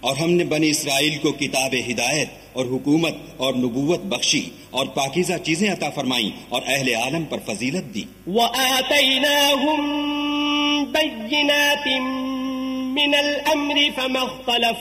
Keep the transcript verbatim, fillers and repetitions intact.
और हमने बनी इसराइल को किताब हिदायत और हुकूमत और नबूवत बख्शी और पाकीज़ा चीजें अता फरमाई और अहले आलम पर फजीलत दी। वआतैनाहुम बय्यिनातिन मिनल अम्रि फमख्तलफू